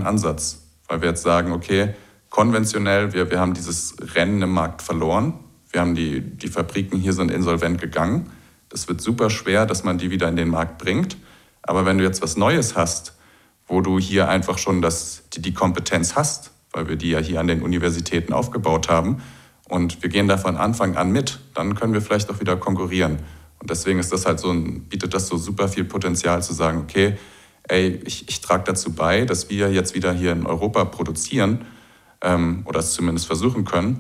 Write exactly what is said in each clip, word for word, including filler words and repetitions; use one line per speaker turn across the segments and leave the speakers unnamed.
neuen Ansatz, weil wir jetzt sagen, okay, konventionell, wir, wir haben dieses Rennen im Markt verloren. Wir haben die, die Fabriken hier sind insolvent gegangen. Das wird super schwer, dass man die wieder in den Markt bringt. Aber wenn du jetzt was Neues hast, wo du hier einfach schon das, die, die Kompetenz hast, weil wir die ja hier an den Universitäten aufgebaut haben und wir gehen da von Anfang an mit, dann können wir vielleicht auch wieder konkurrieren. Und deswegen ist das halt so ein, bietet das so super viel Potenzial zu sagen, okay, ey, ich, ich trage dazu bei, dass wir jetzt wieder hier in Europa produzieren ähm, oder es zumindest versuchen können.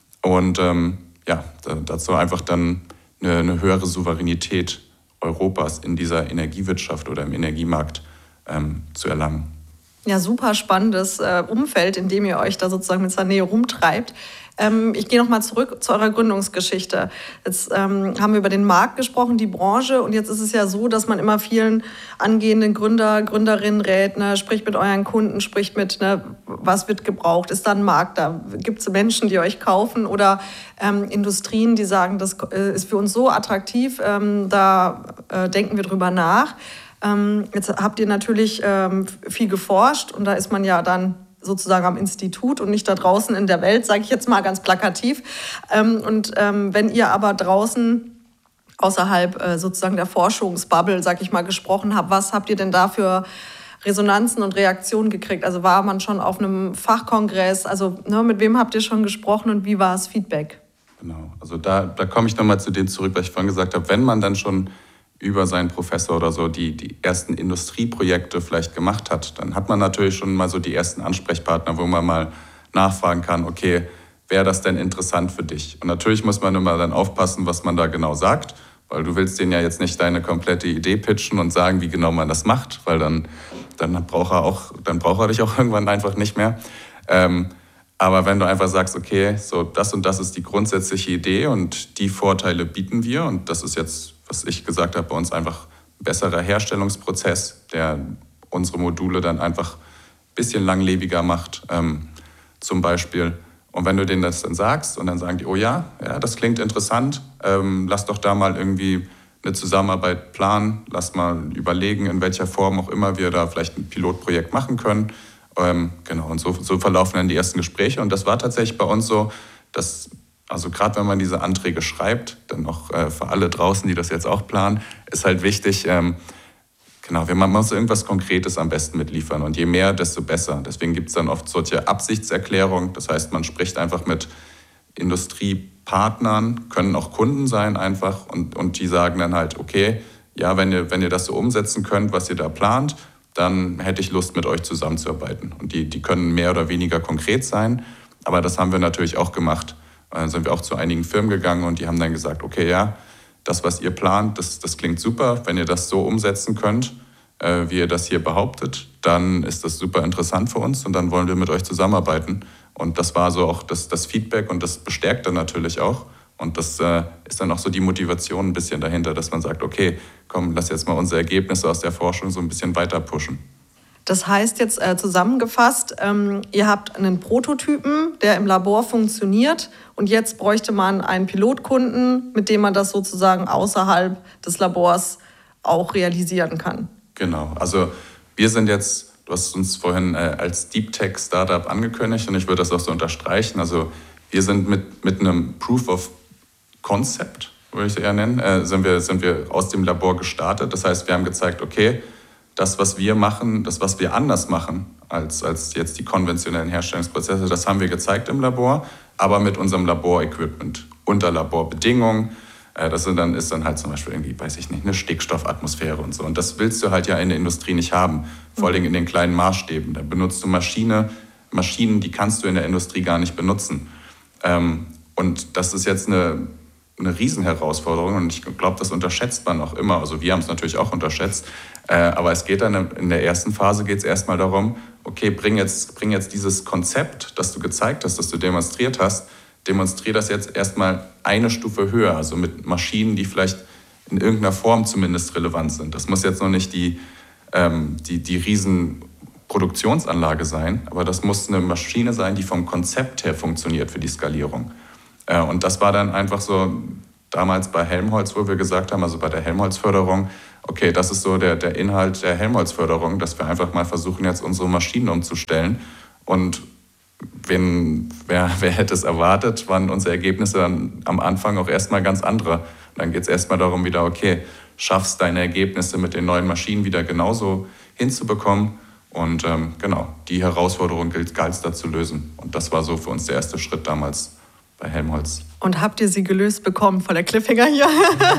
Und ähm, ja, dazu einfach dann eine, eine höhere Souveränität Europas in dieser Energiewirtschaft oder im Energiemarkt ähm, zu erlangen.
Ja, super spannendes äh, Umfeld, in dem ihr euch da sozusagen mit Saneo rumtreibt. Ähm, ich gehe nochmal zurück zu eurer Gründungsgeschichte. Jetzt ähm, haben wir über den Markt gesprochen, die Branche. Und jetzt ist es ja so, dass man immer vielen angehenden Gründer, Gründerinnen rät, ne, spricht mit euren Kunden, spricht mit, ne, was wird gebraucht, ist da ein Markt da? Gibt es Menschen, die euch kaufen oder ähm, Industrien, die sagen, das äh, ist für uns so attraktiv, ähm, da äh, denken wir drüber nach. Ähm, jetzt habt ihr natürlich ähm, viel geforscht und da ist man ja dann sozusagen am Institut und nicht da draußen in der Welt, sage ich jetzt mal ganz plakativ. Ähm, und ähm, wenn ihr aber draußen außerhalb äh, sozusagen der Forschungsbubble, sage ich mal, gesprochen habt, was habt ihr denn da für Resonanzen und Reaktionen gekriegt? Also war man schon auf einem Fachkongress? Also ne, mit wem habt ihr schon gesprochen und wie war das Feedback?
Genau, also da, da komme ich nochmal zu dem zurück, was ich vorhin gesagt habe. Wenn man dann schon über seinen Professor oder so die, die ersten Industrieprojekte vielleicht gemacht hat, dann hat man natürlich schon mal so die ersten Ansprechpartner, wo man mal nachfragen kann, okay, wäre das denn interessant für dich? Und natürlich muss man immer dann aufpassen, was man da genau sagt, weil du willst denen ja jetzt nicht deine komplette Idee pitchen und sagen, wie genau man das macht, weil dann, dann braucht er auch, dann braucht er dich auch irgendwann einfach nicht mehr. Ähm, aber wenn du einfach sagst, okay, so das und das ist die grundsätzliche Idee und die Vorteile bieten wir und das ist jetzt, was ich gesagt habe, bei uns einfach ein besserer Herstellungsprozess, der unsere Module dann einfach ein bisschen langlebiger macht, ähm, zum Beispiel. Und wenn du denen das dann sagst und dann sagen die, oh ja, ja, das klingt interessant, ähm, lass doch da mal irgendwie eine Zusammenarbeit planen, lass mal überlegen, in welcher Form auch immer wir da vielleicht ein Pilotprojekt machen können. Ähm, genau, und so, so verlaufen dann die ersten Gespräche. Und das war tatsächlich bei uns so, dass also gerade wenn man diese Anträge schreibt, dann noch äh, für alle draußen, die das jetzt auch planen, ist halt wichtig, ähm, genau, man muss irgendwas Konkretes am besten mitliefern und je mehr, desto besser. Deswegen gibt es dann oft solche Absichtserklärungen, das heißt, man spricht einfach mit Industriepartnern, können auch Kunden sein einfach und, und die sagen dann halt, okay, ja, wenn ihr, wenn ihr das so umsetzen könnt, was ihr da plant, dann hätte ich Lust, mit euch zusammenzuarbeiten. Und die, die können mehr oder weniger konkret sein, aber das haben wir natürlich auch gemacht. Dann sind wir auch zu einigen Firmen gegangen und die haben dann gesagt, okay, ja, das, was ihr plant, das, das klingt super. Wenn ihr das so umsetzen könnt, äh, wie ihr das hier behauptet, dann ist das super interessant für uns und dann wollen wir mit euch zusammenarbeiten. Und das war so auch das, das Feedback und das bestärkt dann natürlich auch. Und das äh, ist dann auch so die Motivation ein bisschen dahinter, dass man sagt, okay, komm, lass jetzt mal unsere Ergebnisse aus der Forschung so ein bisschen weiter pushen.
Das heißt jetzt äh, zusammengefasst, ähm, ihr habt einen Prototypen, der im Labor funktioniert und jetzt bräuchte man einen Pilotkunden, mit dem man das sozusagen außerhalb des Labors auch realisieren kann.
Genau, also wir sind jetzt, du hast uns vorhin äh, als Deep Tech Startup angekündigt und ich würde das auch so unterstreichen, also wir sind mit, mit einem Proof of Concept, würde ich es eher nennen, äh, sind, wir, sind wir aus dem Labor gestartet. Das heißt, wir haben gezeigt, okay, das, was wir machen, das, was wir anders machen als, als jetzt die konventionellen Herstellungsprozesse, das haben wir gezeigt im Labor, aber mit unserem Laborequipment unter Laborbedingungen. Das sind dann, ist dann halt zum Beispiel irgendwie, weiß ich nicht, eine Stickstoffatmosphäre und so. Und das willst du halt ja in der Industrie nicht haben, vor allem in den kleinen Maßstäben. Da benutzt du Maschine, Maschinen, die kannst du in der Industrie gar nicht benutzen. Und das ist jetzt eine, eine Riesenherausforderung und ich glaube, das unterschätzt man auch immer. Also wir haben es natürlich auch unterschätzt. Aber es geht dann in der ersten Phase geht es erstmal darum, okay, bring jetzt, bring jetzt dieses Konzept, das du gezeigt hast, das du demonstriert hast, demonstriere das jetzt erstmal eine Stufe höher, also mit Maschinen, die vielleicht in irgendeiner Form zumindest relevant sind. Das muss jetzt noch nicht die, ähm, die, die riesen Produktionsanlage sein, aber das muss eine Maschine sein, die vom Konzept her funktioniert für die Skalierung. Äh, und das war dann einfach so damals bei Helmholtz, wo wir gesagt haben, also bei der Helmholtz-Förderung, okay, das ist so der, der Inhalt der Helmholtz-Förderung, dass wir einfach mal versuchen, jetzt unsere Maschinen umzustellen. Und wenn, wer, wer hätte es erwartet, waren unsere Ergebnisse dann am Anfang auch erstmal ganz andere. Dann geht es erstmal darum wieder, okay, schaffst deine Ergebnisse mit den neuen Maschinen wieder genauso hinzubekommen. Und ähm, genau, die Herausforderung gilt es da zu lösen. Und das war so für uns der erste Schritt damals bei Helmholtz.
Und habt ihr sie gelöst bekommen von der Cliffhanger hier?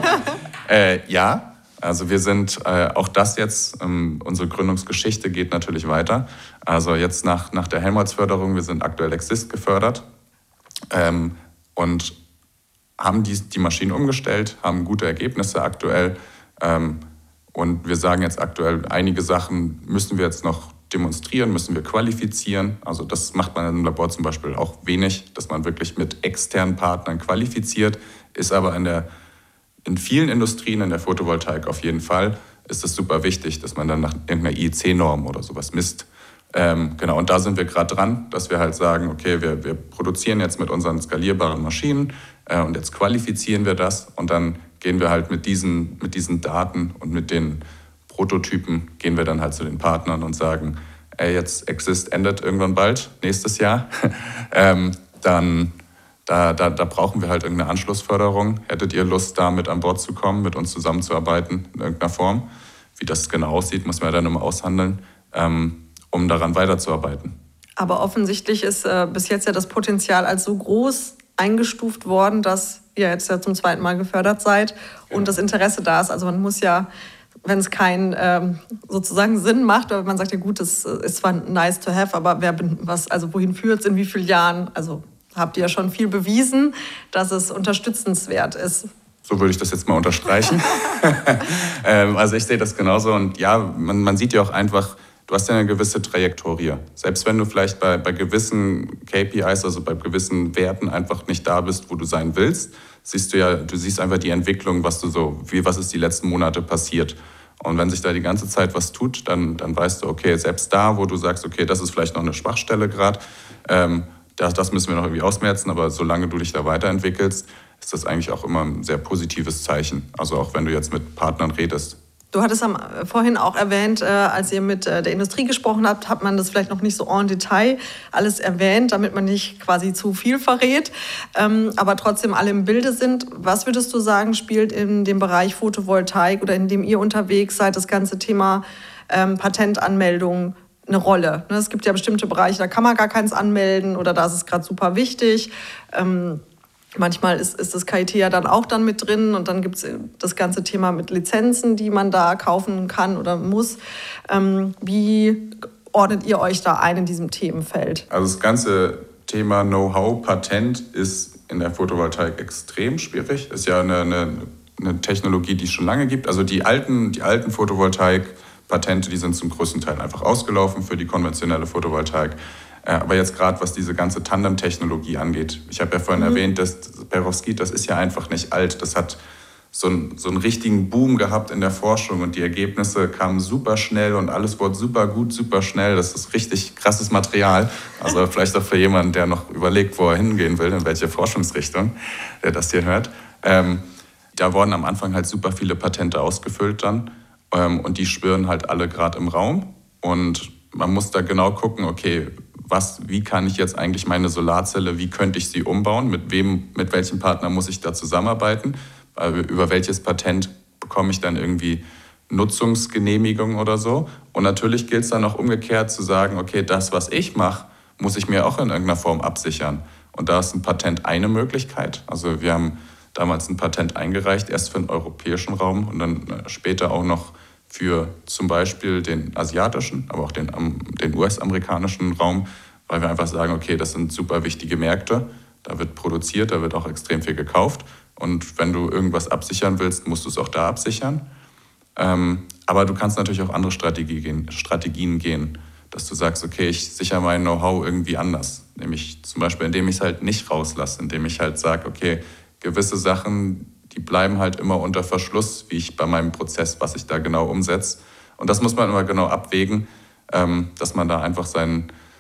äh, ja, also wir sind äh, auch das jetzt, ähm, unsere Gründungsgeschichte geht natürlich weiter. Also jetzt nach, nach der Helmholtz-Förderung, wir sind aktuell Exist gefördert ähm, und haben die, die Maschinen umgestellt, haben gute Ergebnisse aktuell. Ähm, und wir sagen jetzt aktuell, einige Sachen müssen wir jetzt noch demonstrieren, müssen wir qualifizieren. Also das macht man im Labor zum Beispiel auch wenig, dass man wirklich mit externen Partnern qualifiziert, ist aber in, der, in vielen Industrien, in der Photovoltaik auf jeden Fall, ist es super wichtig, dass man dann nach irgendeiner I E C-Norm oder sowas misst. Ähm, genau, und da sind wir gerade dran, dass wir halt sagen, okay, wir, wir produzieren jetzt mit unseren skalierbaren Maschinen äh, und jetzt qualifizieren wir das und dann gehen wir halt mit diesen, mit diesen Daten und mit den Prototypen gehen wir dann halt zu den Partnern und sagen, ey, jetzt Exist endet irgendwann bald, nächstes Jahr, ähm, dann da, da, da brauchen wir halt irgendeine Anschlussförderung. Hättet ihr Lust, da mit an Bord zu kommen, mit uns zusammenzuarbeiten in irgendeiner Form? Wie das genau aussieht, muss man ja dann immer aushandeln, ähm, um daran weiterzuarbeiten.
Aber offensichtlich ist äh, bis jetzt ja das Potenzial als so groß eingestuft worden, dass ihr jetzt ja zum zweiten Mal gefördert seid und ja. das Interesse da ist. Also man muss ja, wenn es keinen ähm, sozusagen Sinn macht, aber man sagt ja gut, das ist zwar nice to have, aber wer was, also wohin führt es, in wie vielen Jahren? Also habt ihr ja schon viel bewiesen, dass es unterstützenswert ist.
So würde ich das jetzt mal unterstreichen. ähm, also ich sehe das genauso und ja, man, man sieht ja auch einfach, du hast ja eine gewisse Trajektorie. Selbst wenn du vielleicht bei, bei gewissen K P Is, also bei gewissen Werten einfach nicht da bist, wo du sein willst, siehst du ja, du siehst einfach die Entwicklung, was du so, wie, was ist die letzten Monate passiert. Und wenn sich da die ganze Zeit was tut, dann, dann weißt du, okay, selbst da, wo du sagst, okay, das ist vielleicht noch eine Schwachstelle gerade, ähm, das, das müssen wir noch irgendwie ausmerzen, aber solange du dich da weiterentwickelst, ist das eigentlich auch immer ein sehr positives Zeichen. Also auch wenn du jetzt mit Partnern redest.
Du hattest am, vorhin auch erwähnt, äh, als ihr mit äh, der Industrie gesprochen habt, hat man das vielleicht noch nicht so en Detail alles erwähnt, damit man nicht quasi zu viel verrät, ähm, aber trotzdem alle im Bilde sind. Was würdest du sagen, spielt in dem Bereich Photovoltaik oder in dem ihr unterwegs seid, das ganze Thema ähm, Patentanmeldung eine Rolle? Ne, es gibt ja bestimmte Bereiche, da kann man gar keins anmelden oder da ist es gerade super wichtig. Ähm, Manchmal ist, ist das K I T ja dann auch dann mit drin und dann gibt es das ganze Thema mit Lizenzen, die man da kaufen kann oder muss. Ähm, wie ordnet ihr euch da ein in diesem Themenfeld?
Also das ganze Thema Know-how, Patent ist in der Photovoltaik extrem schwierig. Ist ja eine, eine, eine Technologie, die es schon lange gibt. Also die alten, die alten Photovoltaik-Patente, die sind zum größten Teil einfach ausgelaufen für die konventionelle Photovoltaik. Aber jetzt gerade, was diese ganze Tandem-Technologie angeht. Ich habe ja vorhin mhm. erwähnt, dass Perovskit, das ist ja einfach nicht alt. Das hat so einen, so einen richtigen Boom gehabt in der Forschung und die Ergebnisse kamen super schnell und alles wurde super gut, super schnell. Das ist richtig krasses Material. Also vielleicht auch für jemanden, der noch überlegt, wo er hingehen will, in welche Forschungsrichtung, der das hier hört. Ähm, da wurden am Anfang halt super viele Patente ausgefüllt dann ähm, und die schwirren halt alle gerade im Raum und man muss da genau gucken, okay, Was, wie kann ich jetzt eigentlich meine Solarzelle, wie könnte ich sie umbauen, mit wem, mit welchem Partner muss ich da zusammenarbeiten, über welches Patent bekomme ich dann irgendwie Nutzungsgenehmigung oder so. Und natürlich gilt es dann auch umgekehrt zu sagen, okay, das, was ich mache, muss ich mir auch in irgendeiner Form absichern. Und da ist ein Patent eine Möglichkeit. Also wir haben damals ein Patent eingereicht, erst für den europäischen Raum und dann später auch noch für zum Beispiel den asiatischen, aber auch den, den U S-amerikanischen Raum, weil wir einfach sagen, okay, das sind super wichtige Märkte, da wird produziert, da wird auch extrem viel gekauft und wenn du irgendwas absichern willst, musst du es auch da absichern. Ähm, aber du kannst natürlich auch andere Strategie gehen, Strategien gehen, dass du sagst, okay, ich sichere mein Know-how irgendwie anders, nämlich zum Beispiel, indem ich es halt nicht rauslasse, indem ich halt sage, okay, gewisse Sachen, die bleiben halt immer unter Verschluss, wie ich bei meinem Prozess, was ich da genau umsetze. Und das muss man immer genau abwägen, dass man da einfach sein,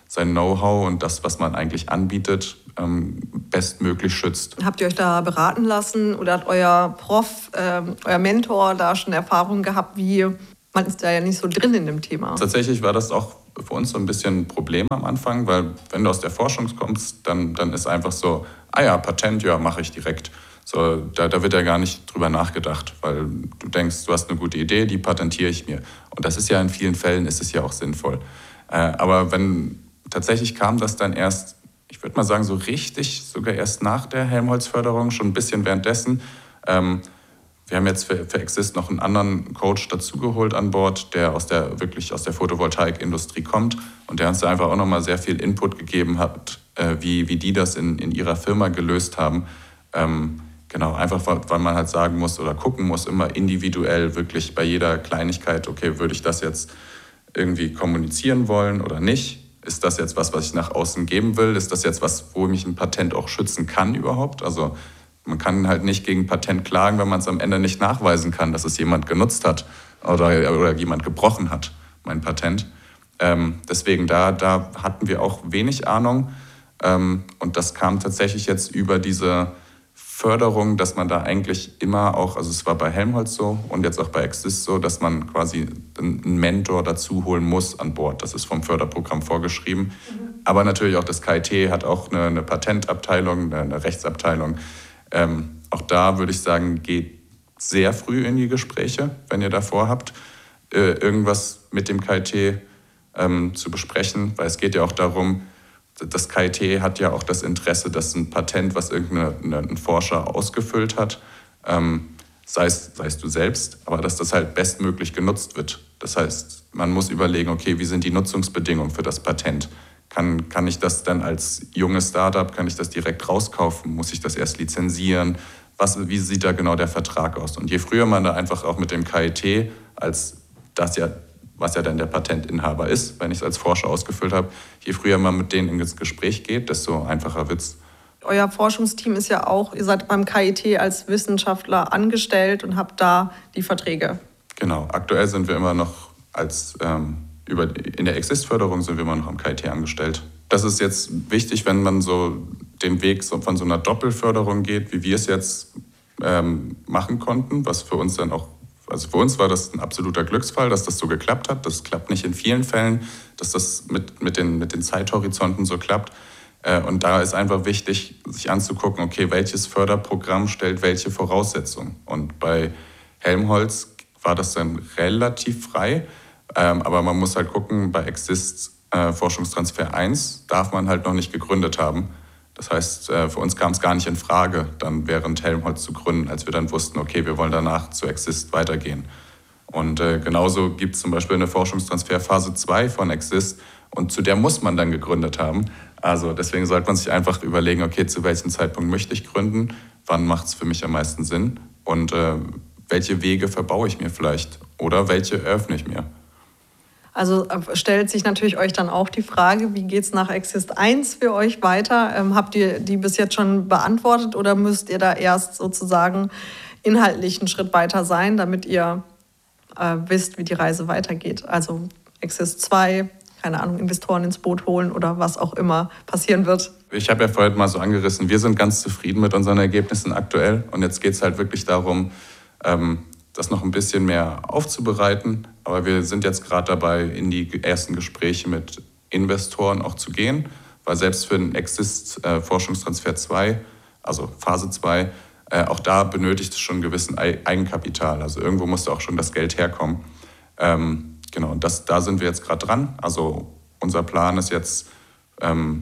sein Know-how und das, was man eigentlich anbietet, ähm, bestmöglich schützt.
Habt ihr euch da beraten lassen oder hat euer Prof, äh, euer Mentor da schon Erfahrungen gehabt, wie man ist da ja nicht so drin in dem Thema?
Tatsächlich war das auch für uns so ein bisschen ein Problem am Anfang, weil wenn du aus der Forschung kommst, dann, dann ist einfach so, ah ja, Patent, ja, mache ich direkt. So, da, da wird ja gar nicht drüber nachgedacht, weil du denkst, du hast eine gute Idee, die patentiere ich mir. Und das ist ja in vielen Fällen, ist es ja auch sinnvoll. Äh, aber wenn tatsächlich kam das dann erst, ich würde mal sagen, so richtig, sogar erst nach der Helmholtz-Förderung, schon ein bisschen währenddessen. Ähm, wir haben jetzt für, für Exist noch einen anderen Coach dazugeholt an Bord, der aus der wirklich aus der Photovoltaikindustrie kommt und der uns da einfach auch nochmal sehr viel Input gegeben hat, äh, wie, wie die das in, in ihrer Firma gelöst haben. Ähm, genau, einfach weil man halt sagen muss oder gucken muss, immer individuell wirklich bei jeder Kleinigkeit, okay, würde ich das jetzt irgendwie kommunizieren wollen oder nicht? Ist das jetzt was, was ich nach außen geben will? Ist das jetzt was, wo mich ein Patent auch schützen kann überhaupt? Also man kann halt nicht gegen Patent klagen, wenn man es am Ende nicht nachweisen kann, dass es jemand genutzt hat oder, oder jemand gebrochen hat, mein Patent. Ähm, deswegen, da, da hatten wir auch wenig Ahnung. Ähm, und das kam tatsächlich jetzt über diese Förderung, dass man da eigentlich immer auch, also es war bei Helmholtz so und jetzt auch bei Exist so, dass man quasi einen Mentor dazu holen muss an Bord. Das ist vom Förderprogramm vorgeschrieben. Mhm. Aber natürlich auch das K I T hat auch eine, eine Patentabteilung, eine, eine Rechtsabteilung. Ähm, auch da würde ich sagen, geht sehr früh in die Gespräche, wenn ihr davor habt, äh, irgendwas mit dem K I T ähm, zu besprechen, weil es geht ja auch darum, das K I T hat ja auch das Interesse, dass ein Patent, was irgendein Forscher ausgefüllt hat, ähm, sei es, sei es du selbst, aber dass das halt bestmöglich genutzt wird. Das heißt, man muss überlegen, okay, wie sind die Nutzungsbedingungen für das Patent? Kann, kann ich das dann als junges Startup, kann ich das direkt rauskaufen? Muss ich das erst lizenzieren? Was, wie sieht da genau der Vertrag aus? Und je früher man da einfach auch mit dem K I T, als das ja, was ja dann der Patentinhaber ist, wenn ich es als Forscher ausgefüllt habe, je früher man mit denen ins Gespräch geht, desto einfacher wird es.
Euer Forschungsteam ist ja auch, ihr seid beim K I T als Wissenschaftler angestellt und habt da die Verträge.
Genau, aktuell sind wir immer noch als, ähm, über, in der Exist-Förderung sind wir immer noch am K I T angestellt. Das ist jetzt wichtig, wenn man so den Weg so von so einer Doppelförderung geht, wie wir es jetzt ähm, machen konnten, was für uns dann auch, also für uns war das ein absoluter Glücksfall, dass das so geklappt hat. Das klappt nicht in vielen Fällen, dass das mit, mit, den, mit den Zeithorizonten so klappt. Äh, und da ist einfach wichtig, sich anzugucken, okay, welches Förderprogramm stellt welche Voraussetzungen. Und bei Helmholtz war das dann relativ frei, ähm, aber man muss halt gucken, bei Exist äh, Forschungstransfer eins darf man halt noch nicht gegründet haben. Das heißt, äh, für uns kam es gar nicht in Frage, dann während Helmholtz zu gründen, als wir dann wussten, okay, wir wollen danach zu Exist weitergehen. Und äh, genauso gibt es zum Beispiel eine Forschungstransfer Phase zwei von Exist und zu der muss man dann gegründet haben. Also deswegen sollte man sich einfach überlegen, okay, zu welchem Zeitpunkt möchte ich gründen, wann macht es für mich am meisten Sinn und äh, welche Wege verbaue ich mir vielleicht oder welche eröffne ich mir.
Also stellt sich natürlich euch dann auch die Frage, wie geht es nach Exist eins für euch weiter? Ähm, habt ihr die bis jetzt schon beantwortet oder müsst ihr da erst sozusagen inhaltlich einen Schritt weiter sein, damit ihr äh, wisst, wie die Reise weitergeht? Also Exist zwei, keine Ahnung, Investoren ins Boot holen oder was auch immer passieren wird.
Ich habe ja vorhin mal so angerissen, wir sind ganz zufrieden mit unseren Ergebnissen aktuell und jetzt geht es halt wirklich darum, ähm, das noch ein bisschen mehr aufzubereiten. Aber wir sind jetzt gerade dabei, in die ersten Gespräche mit Investoren auch zu gehen, weil selbst für den Exist äh, Forschungstransfer zwei, also Phase zwei, äh, auch da benötigt es schon einen gewissen Eigenkapital. Also irgendwo muss da auch schon das Geld herkommen. Ähm, genau, und das, da sind wir jetzt gerade dran. Also unser Plan ist jetzt, ähm,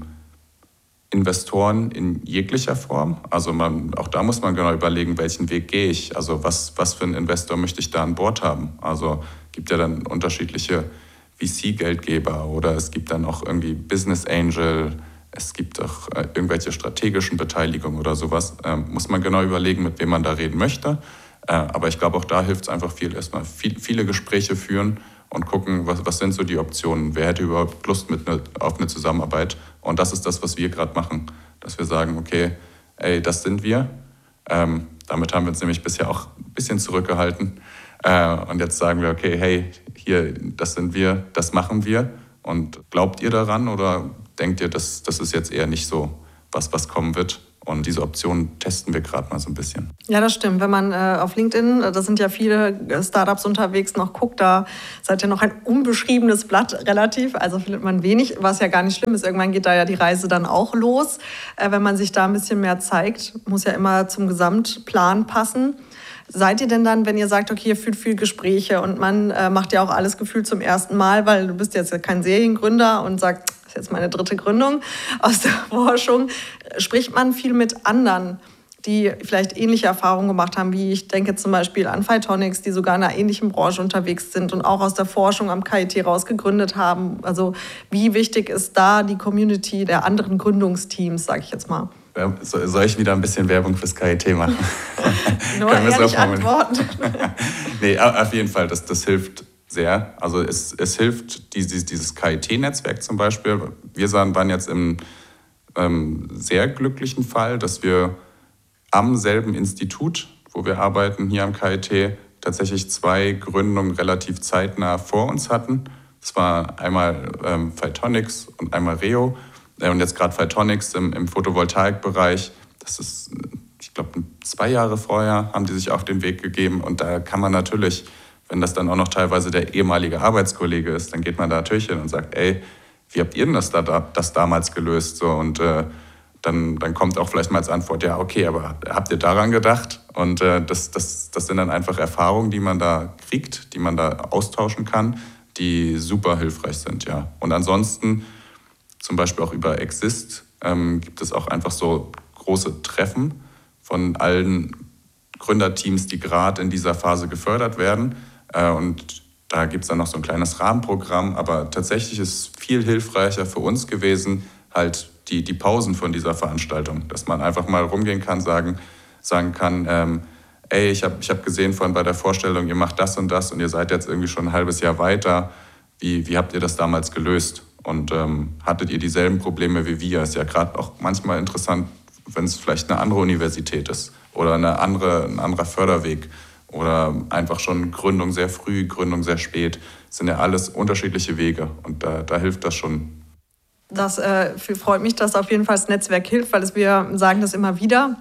Investoren in jeglicher Form. Also man, auch da muss man genau überlegen, welchen Weg gehe ich. Also was, was für einen Investor möchte ich da an Bord haben. Also gibt ja dann unterschiedliche V C-Geldgeber oder es gibt dann auch irgendwie Business Angel, es gibt auch äh, irgendwelche strategischen Beteiligungen oder sowas. Ähm, muss man genau überlegen, mit wem man da reden möchte. Äh, aber ich glaube, auch da hilft es einfach viel, erstmal viel, viele Gespräche führen und gucken, was, was sind so die Optionen. Wer hätte überhaupt Lust mit ne, auf eine Zusammenarbeit? Und das ist das, was wir gerade machen. Dass wir sagen, okay, ey, das sind wir. Ähm, damit haben wir uns nämlich bisher auch ein bisschen zurückgehalten. Äh, und jetzt sagen wir, okay, hey, hier, das sind wir, das machen wir. Und glaubt ihr daran oder denkt ihr, dass das ist jetzt eher nicht so was, was kommen wird? Und diese Option testen wir gerade mal so ein bisschen.
Ja, das stimmt. Wenn man äh, auf LinkedIn, da sind ja viele Startups unterwegs, noch guckt, da seid ihr noch ein unbeschriebenes Blatt relativ. Also findet man wenig, was ja gar nicht schlimm ist. Irgendwann geht da ja die Reise dann auch los. Äh, wenn man sich da ein bisschen mehr zeigt, muss ja immer zum Gesamtplan passen. Seid ihr denn dann, wenn ihr sagt, okay, ihr führt viel Gespräche und man äh, macht ja auch alles gefühlt zum ersten Mal, weil du bist jetzt ja kein Seriengründer und sagt, das ist jetzt meine dritte Gründung aus der Forschung, spricht man viel mit anderen, die vielleicht ähnliche Erfahrungen gemacht haben, wie ich denke zum Beispiel an Phytonics, die sogar in einer ähnlichen Branche unterwegs sind und auch aus der Forschung am K I T raus gegründet haben. Also wie wichtig ist da die Community der anderen Gründungsteams, sage ich jetzt mal?
Soll ich wieder ein bisschen Werbung fürs K I T machen?
Nur ehrlich antworten.
Nee, auf jeden Fall, das, das hilft sehr. Also es, es hilft dieses, dieses K I T-Netzwerk zum Beispiel. Wir waren jetzt im ähm, sehr glücklichen Fall, dass wir am selben Institut, wo wir arbeiten, hier am K I T, tatsächlich zwei Gründungen relativ zeitnah vor uns hatten. Das war einmal ähm, Phytonics und einmal Reo. Und jetzt gerade Phytonics im, im Photovoltaikbereich, das ist, ich glaube, zwei Jahre vorher haben die sich auf den Weg gegeben. Und da kann man natürlich, wenn das dann auch noch teilweise der ehemalige Arbeitskollege ist, dann geht man da natürlich hin und sagt, ey, wie habt ihr denn das, da, das damals gelöst? So, und äh, dann, dann kommt auch vielleicht mal als Antwort, ja, okay, aber habt ihr daran gedacht? Und äh, das, das, das sind dann einfach Erfahrungen, die man da kriegt, die man da austauschen kann, die super hilfreich sind, ja. Und ansonsten zum Beispiel auch über Exist ähm, gibt es auch einfach so große Treffen von allen Gründerteams, die gerade in dieser Phase gefördert werden. Äh, und da gibt es dann noch so ein kleines Rahmenprogramm. Aber tatsächlich ist viel hilfreicher für uns gewesen, halt die, die Pausen von dieser Veranstaltung. Dass man einfach mal rumgehen kann, sagen, sagen kann, ähm, ey, ich habe ich hab gesehen vorhin bei der Vorstellung, ihr macht das und das und ihr seid jetzt irgendwie schon ein halbes Jahr weiter. Wie, wie habt ihr das damals gelöst? Und ähm, hattet ihr dieselben Probleme wie wir? Ist ja gerade auch manchmal interessant, wenn es vielleicht eine andere Universität ist oder eine andere, ein anderer Förderweg oder einfach schon Gründung sehr früh, Gründung sehr spät. Das sind ja alles unterschiedliche Wege und da, da hilft das schon.
Das äh, freut mich, dass auf jeden Fall das Netzwerk hilft, weil es, wir sagen das immer wieder.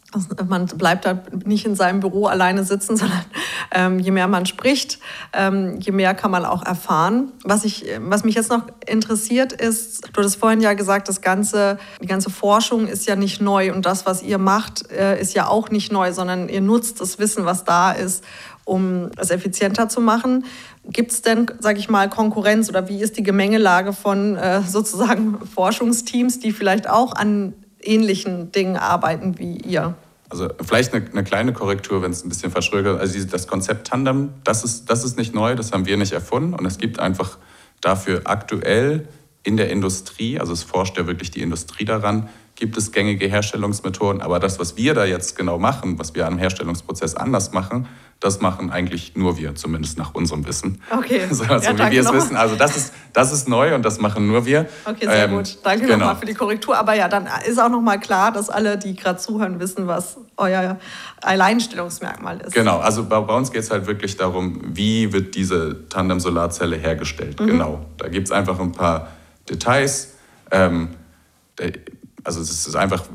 Man bleibt da nicht in seinem Büro alleine sitzen, sondern ähm, je mehr man spricht, ähm, je mehr kann man auch erfahren. Was, ich, was mich jetzt noch interessiert ist, du hast vorhin ja gesagt, das ganze, die ganze Forschung ist ja nicht neu und das, was ihr macht, äh, ist ja auch nicht neu, sondern ihr nutzt das Wissen, was da ist, um es effizienter zu machen. Gibt es denn, sage ich mal, Konkurrenz oder wie ist die Gemengelage von äh, sozusagen Forschungsteams, die vielleicht auch an ähnlichen Dingen arbeiten wie ihr?
Also vielleicht eine, eine kleine Korrektur, wenn es ein bisschen verschrögert. Also das Konzept Tandem, das ist, das ist nicht neu, das haben wir nicht erfunden. Und es gibt einfach dafür aktuell in der Industrie, also es forscht ja wirklich die Industrie daran, gibt es gängige Herstellungsmethoden. Aber das, was wir da jetzt genau machen, was wir am Herstellungsprozess anders machen, das machen eigentlich nur wir, zumindest nach unserem Wissen.
Okay,
also, also
ja,
wie wir es wissen. Also das ist, das ist neu und das machen nur wir.
Okay, sehr
ähm,
gut. Danke
genau.
nochmal für die Korrektur. Aber ja, dann ist auch nochmal klar, dass alle, die gerade zuhören, wissen, was euer Alleinstellungsmerkmal ist.
Genau, also bei, bei uns geht es halt wirklich darum, wie wird diese Tandem-Solarzelle hergestellt. Mhm. Genau, da gibt es einfach ein paar Details. Ähm, der, also es ist einfach...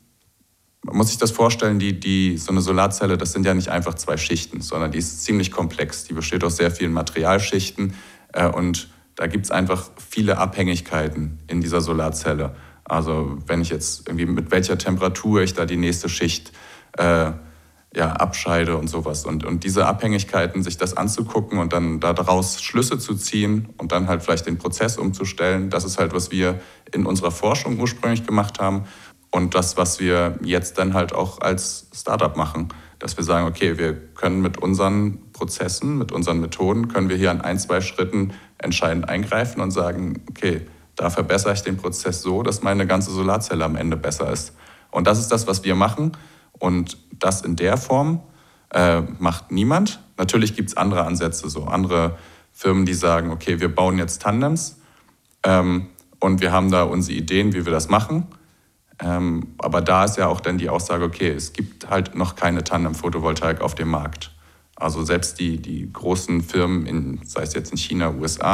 Man muss sich das vorstellen, die, die, so eine Solarzelle, das sind ja nicht einfach zwei Schichten, sondern die ist ziemlich komplex. Die besteht aus sehr vielen Materialschichten äh, und da gibt es einfach viele Abhängigkeiten in dieser Solarzelle. Also wenn ich jetzt irgendwie mit welcher Temperatur ich da die nächste Schicht äh, ja, abscheide und sowas. Und, und diese Abhängigkeiten, sich das anzugucken und dann daraus Schlüsse zu ziehen und dann halt vielleicht den Prozess umzustellen, das ist halt, was wir in unserer Forschung ursprünglich gemacht haben. Und das, was wir jetzt dann halt auch als Startup machen, dass wir sagen, okay, wir können mit unseren Prozessen, mit unseren Methoden, können wir hier an ein, zwei Schritten entscheidend eingreifen und sagen, okay, da verbessere ich den Prozess so, dass meine ganze Solarzelle am Ende besser ist. Und das ist das, was wir machen. Und das in der Form äh, macht niemand. Natürlich gibt es andere Ansätze, so andere Firmen, die sagen, okay, wir bauen jetzt Tandems ähm, und wir haben da unsere Ideen, wie wir das machen. Ähm, aber da ist ja auch dann die Aussage, okay, es gibt halt noch keine Tandem-Photovoltaik auf dem Markt. Also selbst die, die großen Firmen, in, sei es jetzt in China, U S A,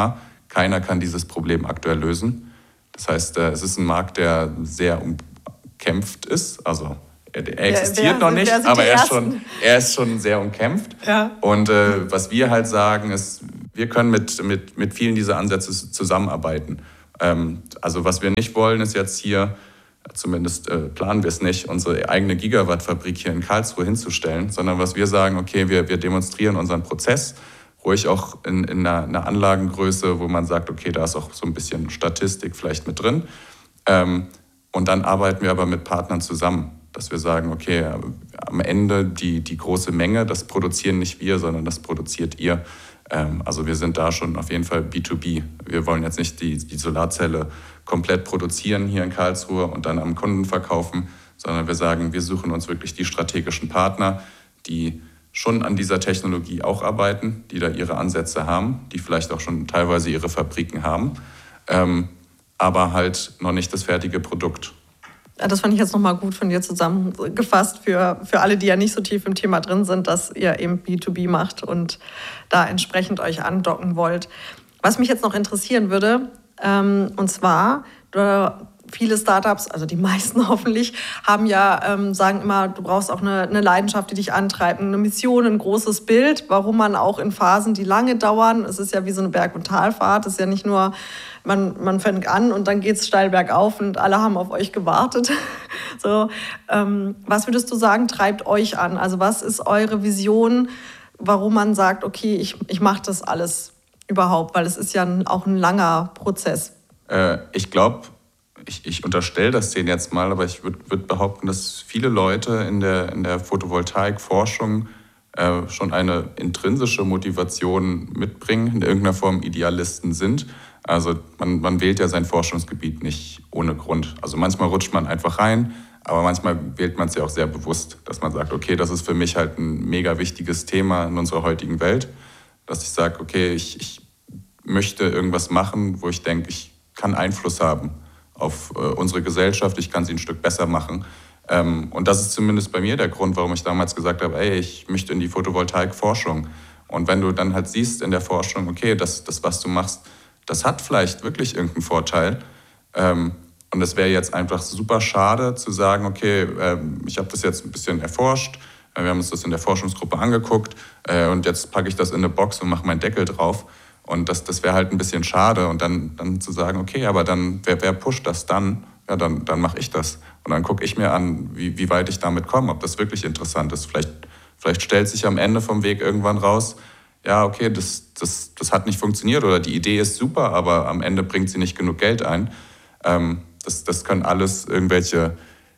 keiner kann dieses Problem aktuell lösen. Das heißt, es ist ein Markt, der sehr umkämpft ist. Also er existiert ja, wer, noch nicht, aber er ist, schon, er ist schon sehr umkämpft. Ja. Und äh, was wir halt sagen, ist, wir können mit, mit, mit vielen dieser Ansätze zusammenarbeiten. Ähm, also was wir nicht wollen, ist jetzt hier, zumindest äh, planen wir es nicht, unsere eigene Gigawatt-Fabrik hier in Karlsruhe hinzustellen, sondern was wir sagen, okay, wir, wir demonstrieren unseren Prozess, ruhig auch in, in einer, einer Anlagengröße, wo man sagt, okay, da ist auch so ein bisschen Statistik vielleicht mit drin. Ähm, und dann arbeiten wir aber mit Partnern zusammen, dass wir sagen, okay, am Ende die, die große Menge, das produzieren nicht wir, sondern das produziert ihr. Ähm, also wir sind da schon auf jeden Fall B to B. Wir wollen jetzt nicht die, die Solarzelle komplett produzieren hier in Karlsruhe und dann am Kunden verkaufen, sondern wir sagen, wir suchen uns wirklich die strategischen Partner, die schon an dieser Technologie auch arbeiten, die da ihre Ansätze haben, die vielleicht auch schon teilweise ihre Fabriken haben, ähm, aber halt noch nicht das fertige Produkt.
Das fand ich jetzt nochmal gut von dir zusammengefasst für, für alle, die ja nicht so tief im Thema drin sind, dass ihr eben B to B macht und da entsprechend euch andocken wollt. Was mich jetzt noch interessieren würde, ähm, und zwar, du, viele Startups, also die meisten hoffentlich, haben ja, ähm, sagen immer, du brauchst auch eine, eine Leidenschaft, die dich antreibt, eine Mission, ein großes Bild, warum man auch in Phasen, die lange dauern, es ist ja wie so eine Berg- und Talfahrt, es ist ja nicht nur, man, man fängt an und dann geht es steil bergauf und alle haben auf euch gewartet. So, ähm, was würdest du sagen, treibt euch an? Also was ist eure Vision, warum man sagt, okay, ich, ich mache das alles überhaupt, weil es ist ja ein, auch ein langer Prozess.
Äh, ich glaube, Ich, ich unterstelle das denen jetzt mal, aber ich würde würd behaupten, dass viele Leute in der, in der Photovoltaik-Forschung äh, schon eine intrinsische Motivation mitbringen, in irgendeiner Form Idealisten sind. Also man, man wählt ja sein Forschungsgebiet nicht ohne Grund. Also manchmal rutscht man einfach rein, aber manchmal wählt man es ja auch sehr bewusst, dass man sagt, okay, das ist für mich halt ein mega wichtiges Thema in unserer heutigen Welt, dass ich sage, okay, ich, ich möchte irgendwas machen, wo ich denke, ich kann Einfluss haben auf äh, unsere Gesellschaft, ich kann sie ein Stück besser machen. Ähm, und das ist zumindest bei mir der Grund, warum ich damals gesagt habe, ey, ich möchte in die Photovoltaik-Forschung. Und wenn du dann halt siehst in der Forschung, okay, das, das was du machst, das hat vielleicht wirklich irgendeinen Vorteil. Ähm, und es wäre jetzt einfach super schade zu sagen, okay, ähm, ich habe das jetzt ein bisschen erforscht, äh, wir haben uns das in der Forschungsgruppe angeguckt äh, und jetzt packe ich das in eine Box und mache meinen Deckel drauf. Und das, das wäre halt ein bisschen schade. Und dann, dann zu sagen, okay, aber dann, wer, wer pusht das dann? Ja, dann, dann mache ich das. Und dann gucke ich mir an, wie, wie weit ich damit komme, ob das wirklich interessant ist. Vielleicht, vielleicht stellt sich am Ende vom Weg irgendwann raus, ja, okay, das, das, das hat nicht funktioniert oder die Idee ist super, aber am Ende bringt sie nicht genug Geld ein. Ähm, das, das können alles irgendwelche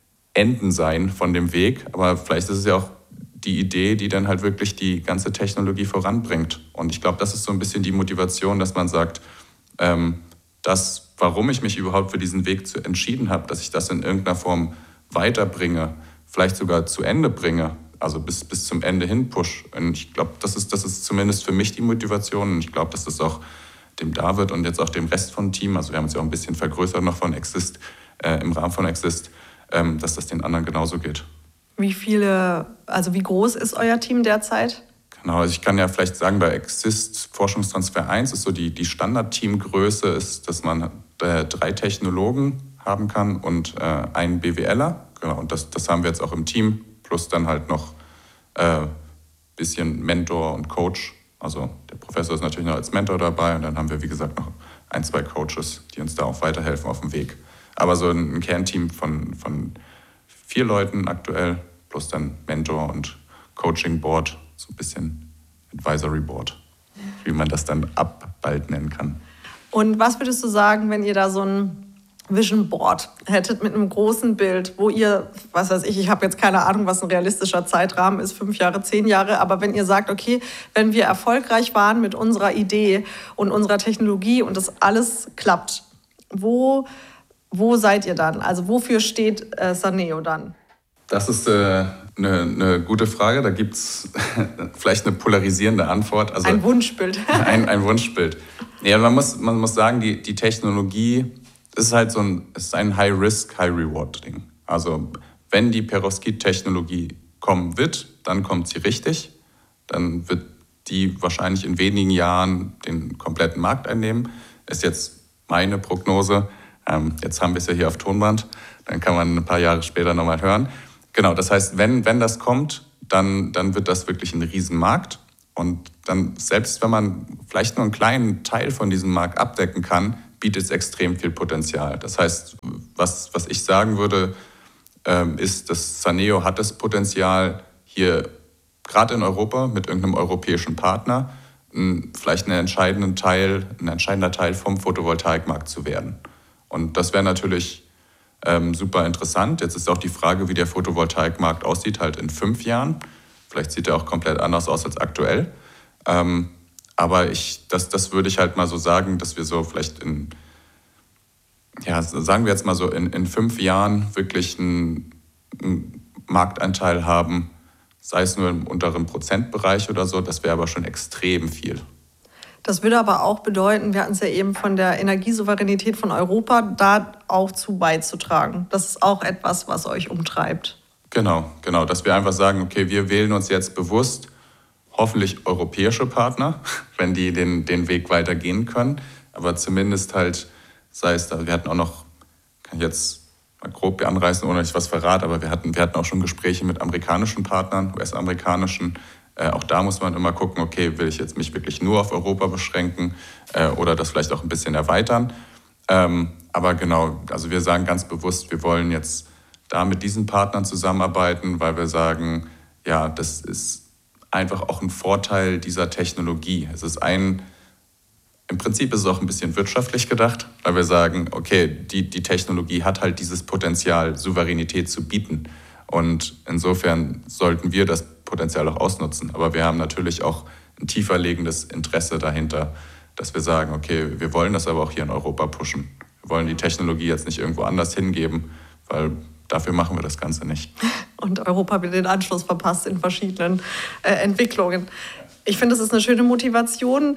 Enden sein von dem Weg. Aber vielleicht ist es ja auch die Idee, die dann halt wirklich die ganze Technologie voranbringt. Und ich glaube, das ist so ein bisschen die Motivation, dass man sagt, ähm, das, warum ich mich überhaupt für diesen Weg zu entschieden habe, dass ich das in irgendeiner Form weiterbringe, vielleicht sogar zu Ende bringe, also bis, bis zum Ende hin push. Und ich glaube, das ist, das ist zumindest für mich die Motivation. Und ich glaube, dass das auch dem David und jetzt auch dem Rest vom Team, also wir haben uns ja auch ein bisschen vergrößert noch von Exist, äh, im Rahmen von Exist, ähm, dass das den anderen genauso geht.
Wie viele, also wie groß ist euer Team derzeit?
Genau, also ich kann ja vielleicht sagen, bei Exist Forschungstransfer eins ist so die, die Standard-Teamgröße ist, dass man äh, drei Technologen haben kann und äh, einen BWLer. Genau, und das, das haben wir jetzt auch im Team, plus dann halt noch ein äh, bisschen Mentor und Coach. Also der Professor ist natürlich noch als Mentor dabei und dann haben wir, wie gesagt, noch ein, zwei Coaches, die uns da auch weiterhelfen auf dem Weg. Aber so ein, ein Kernteam von, von vier Leuten aktuell, plus dann Mentor und Coaching Board, so ein bisschen Advisory Board, wie man das dann ab bald nennen kann.
Und was würdest du sagen, wenn ihr da so ein Vision Board hättet mit einem großen Bild, wo ihr, was weiß ich, ich habe jetzt keine Ahnung, was ein realistischer Zeitrahmen ist, fünf Jahre, zehn Jahre, aber wenn ihr sagt, okay, wenn wir erfolgreich waren mit unserer Idee und unserer Technologie und das alles klappt, wo, wo seid ihr dann? Also wofür steht äh, Saneo dann?
Das ist äh, eine, eine gute Frage. Da gibt es vielleicht eine polarisierende Antwort. Also,
ein Wunschbild.
ein, ein Wunschbild. Ja, man muss, man muss sagen, die, die Technologie ist halt so ein, ist ein High-Risk, High-Reward-Ding. Also wenn die Perovskit-Technologie kommen wird, dann kommt sie richtig. Dann wird die wahrscheinlich in wenigen Jahren den kompletten Markt einnehmen. ist jetzt meine Prognose. Ähm, jetzt haben wir es ja hier auf Tonband, dann kann man ein paar Jahre später nochmal hören. Genau, das heißt, wenn, wenn das kommt, dann, dann wird das wirklich ein Riesenmarkt. Und dann, selbst wenn man vielleicht nur einen kleinen Teil von diesem Markt abdecken kann, bietet es extrem viel Potenzial. Das heißt, was, was ich sagen würde, ähm, ist, dass Saneo hat das Potenzial, hier gerade in Europa mit irgendeinem europäischen Partner m, vielleicht einen entscheidenden Teil, ein entscheidender Teil vom Photovoltaikmarkt zu werden. Und das wäre natürlich ähm, super interessant. Jetzt ist auch die Frage, wie der Photovoltaikmarkt aussieht, halt in fünf Jahren. Vielleicht sieht er auch komplett anders aus als aktuell. Ähm, aber ich, das, das würde ich halt mal so sagen, dass wir so vielleicht in, ja, sagen wir jetzt mal so in, in fünf Jahren wirklich einen, einen Marktanteil haben, sei es nur im unteren Prozentbereich oder so. Das wäre aber schon extrem viel.
Das würde aber auch bedeuten, wir hatten es ja eben von der Energiesouveränität von Europa, da auch zu beizutragen. Das ist auch etwas, was euch umtreibt.
Genau, genau, dass wir einfach sagen, okay, wir wählen uns jetzt bewusst hoffentlich europäische Partner, wenn die den, den Weg weitergehen können. Aber zumindest halt, sei es da, wir hatten auch noch, kann ich jetzt mal grob anreißen, ohne dass ich was verrate, aber wir hatten, wir hatten auch schon Gespräche mit amerikanischen Partnern, U S-amerikanischen. Äh, auch da muss man immer gucken, okay, will ich jetzt mich wirklich nur auf Europa beschränken äh, oder das vielleicht auch ein bisschen erweitern. Ähm, aber genau, also wir sagen ganz bewusst, wir wollen jetzt da mit diesen Partnern zusammenarbeiten, weil wir sagen, ja, das ist einfach auch ein Vorteil dieser Technologie. Es ist ein, im Prinzip ist es auch ein bisschen wirtschaftlich gedacht, weil wir sagen, okay, die, die Technologie hat halt dieses Potenzial, Souveränität zu bieten. Und insofern sollten wir das Potenzial auch ausnutzen. Aber wir haben natürlich auch ein tiefer liegendes Interesse dahinter, dass wir sagen, okay, wir wollen das aber auch hier in Europa pushen. Wir wollen die Technologie jetzt nicht irgendwo anders hingeben, weil dafür machen wir das Ganze nicht.
Und Europa wird den Anschluss verpasst in verschiedenen äh, Entwicklungen. Ich finde, das ist eine schöne Motivation.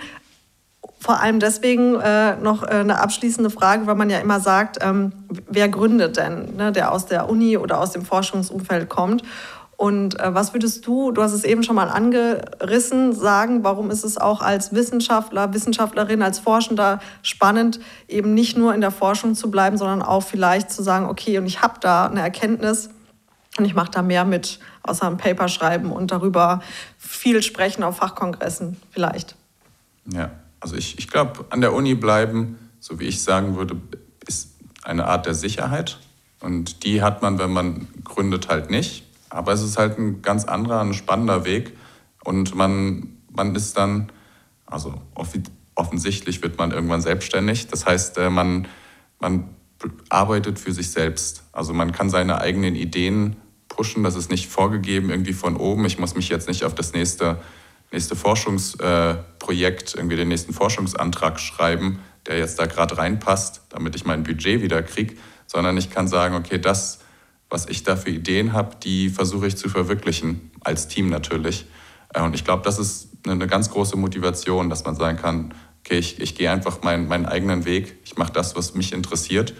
Vor allem deswegen äh, noch äh, eine abschließende Frage, weil man ja immer sagt, ähm, wer gründet denn, ne, der aus der Uni oder aus dem Forschungsumfeld kommt. Und äh, was würdest du, du hast es eben schon mal angerissen, sagen, warum ist es auch als Wissenschaftler, Wissenschaftlerin, als Forschender spannend, eben nicht nur in der Forschung zu bleiben, sondern auch vielleicht zu sagen, okay, und ich habe da eine Erkenntnis und ich mache da mehr mit, außer ein Paper schreiben und darüber viel sprechen auf Fachkongressen vielleicht.
Ja, also ich, ich glaube, an der Uni bleiben, so wie ich sagen würde, ist eine Art der Sicherheit. Und die hat man, wenn man gründet, halt nicht. Aber es ist halt ein ganz anderer, ein spannender Weg. Und man, man ist dann, also offensichtlich wird man irgendwann selbstständig. Das heißt, man, man arbeitet für sich selbst. Also man kann seine eigenen Ideen pushen. Das ist nicht vorgegeben irgendwie von oben. Ich muss mich jetzt nicht auf das nächste, nächste Forschungsprojekt, irgendwie den nächsten Forschungsantrag schreiben, der jetzt da gerade reinpasst, damit ich mein Budget wieder kriege. Sondern ich kann sagen, okay, das, was ich da für Ideen habe, die versuche ich zu verwirklichen, als Team natürlich. Und ich glaube, das ist eine ganz große Motivation, dass man sagen kann, okay, ich, ich gehe einfach meinen, meinen eigenen Weg, ich mache das, was mich interessiert.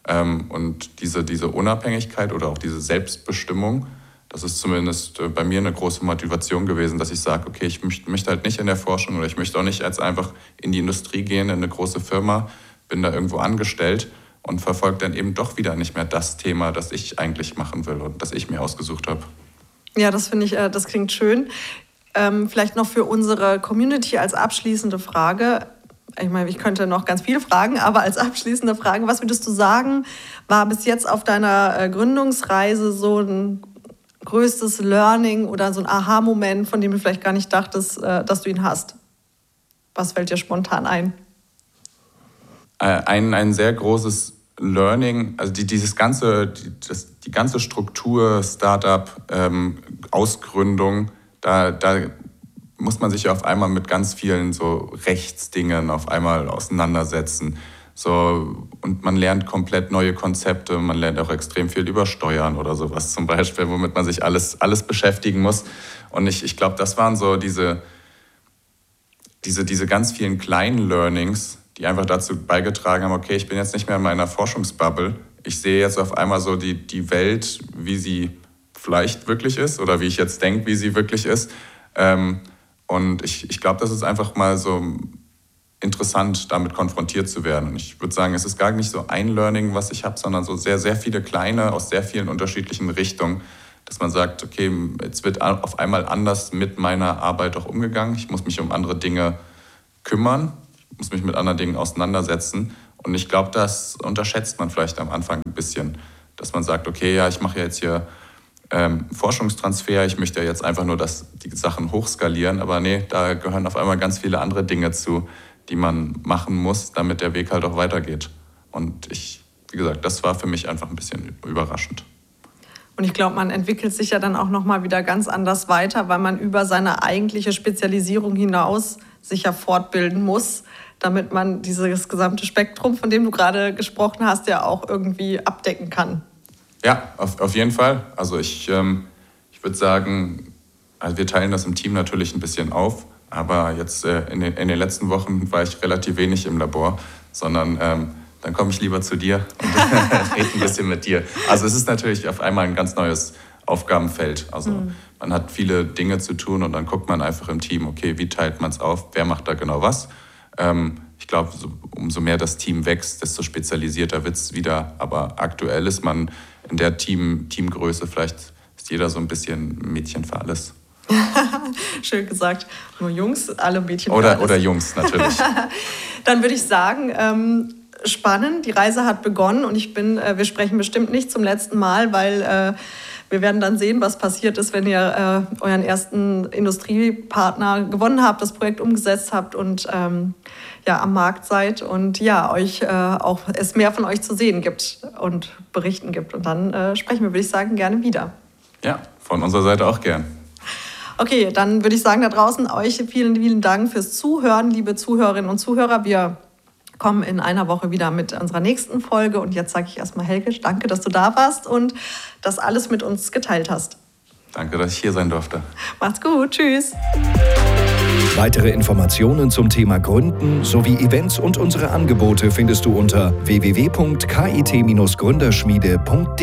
Und diese, diese Unabhängigkeit oder auch diese Selbstbestimmung, das ist zumindest bei mir eine große Motivation gewesen, dass ich sage, okay, ich möchte halt nicht in der Forschung oder ich möchte auch nicht als einfach in die Industrie gehen, in eine große Firma, bin da irgendwo angestellt und verfolge dann eben doch wieder nicht mehr das Thema, das ich eigentlich machen will und das ich mir ausgesucht habe.
Ja, das finde ich, das klingt schön. Ähm, vielleicht noch für unsere Community als abschließende Frage. Ich meine, ich könnte noch ganz viele fragen, aber als abschließende Frage, was würdest du sagen, war bis jetzt auf deiner Gründungsreise so ein größtes Learning oder so ein Aha-Moment, von dem du vielleicht gar nicht dachtest, dass du ihn hast? Was fällt dir spontan ein?
Ein, ein sehr großes Learning, also die, dieses ganze, die, das, die ganze Struktur, Startup, ähm, Ausgründung, da, da muss man sich ja auf einmal mit ganz vielen so Rechtsdingen auf einmal auseinandersetzen. So, und man lernt komplett neue Konzepte, man lernt auch extrem viel über Steuern oder sowas zum Beispiel, womit man sich alles, alles beschäftigen muss. Und ich, ich glaube, das waren so diese, diese, diese ganz vielen kleinen Learnings, die einfach dazu beigetragen haben, okay, ich bin jetzt nicht mehr in meiner Forschungsbubble. Ich sehe jetzt auf einmal so die, die Welt, wie sie vielleicht wirklich ist oder wie ich jetzt denke, wie sie wirklich ist. Ähm, und ich, ich glaube, das ist einfach mal so interessant, damit konfrontiert zu werden. Und ich würde sagen, es ist gar nicht so ein Learning, was ich habe, sondern so sehr, sehr viele kleine aus sehr vielen unterschiedlichen Richtungen, dass man sagt, okay, jetzt wird auf einmal anders mit meiner Arbeit auch umgegangen. Ich muss mich um andere Dinge kümmern, ich muss mich mit anderen Dingen auseinandersetzen. Und ich glaube, das unterschätzt man vielleicht am Anfang ein bisschen, dass man sagt, okay, ja, ich mache ja jetzt hier ähm, Forschungstransfer, ich möchte ja jetzt einfach nur das, die Sachen hochskalieren, aber nee, da gehören auf einmal ganz viele andere Dinge zu, die man machen muss, damit der Weg halt auch weitergeht. Und ich, wie gesagt, das war für mich einfach ein bisschen überraschend.
Und ich glaube, man entwickelt sich ja dann auch nochmal wieder ganz anders weiter, weil man über seine eigentliche Spezialisierung hinaus sich ja fortbilden muss, damit man dieses gesamte Spektrum, von dem du gerade gesprochen hast, ja auch irgendwie abdecken kann.
Ja, auf, auf jeden Fall. Also ich, ähm, ich würde sagen, also wir teilen das im Team natürlich ein bisschen auf, aber jetzt äh, in, den, in den letzten Wochen war ich relativ wenig im Labor, sondern ähm, dann komme ich lieber zu dir und rede ein bisschen mit dir. Also es ist natürlich auf einmal ein ganz neues Aufgabenfeld. Also mhm. man hat viele Dinge zu tun und dann guckt man einfach im Team, okay, wie teilt man es auf, wer macht da genau was. Ähm, ich glaube, so, umso mehr das Team wächst, desto spezialisierter wird es wieder. Aber aktuell ist man in der Team, Teamgröße, vielleicht ist jeder so ein bisschen Mädchen für alles.
Schön gesagt. Nur Jungs, alle Mädchen
oder,
für alles.
Oder Jungs, natürlich.
Dann würde ich sagen, ähm, spannend, die Reise hat begonnen und ich bin, äh, wir sprechen bestimmt nicht zum letzten Mal, weil äh, wir werden dann sehen, was passiert ist, wenn ihr äh, euren ersten Industriepartner gewonnen habt, das Projekt umgesetzt habt und ähm, ja, am Markt seid und ja, euch äh, auch es mehr von euch zu sehen gibt und berichten gibt. Und dann äh, sprechen wir, würde ich sagen, gerne wieder.
Ja, von unserer Seite auch gern.
Okay, dann würde ich sagen, da draußen euch vielen, vielen Dank fürs Zuhören, liebe Zuhörerinnen und Zuhörer. Wir kommen in einer Woche wieder mit unserer nächsten Folge. Und jetzt sage ich erstmal, Helge, danke, dass du da warst und das alles mit uns geteilt hast.
Danke, dass ich hier sein durfte.
Macht's gut, tschüss.
Weitere Informationen zum Thema Gründen sowie Events und unsere Angebote findest du unter w w w punkt k i t Bindestrich gründerschmiede punkt d e.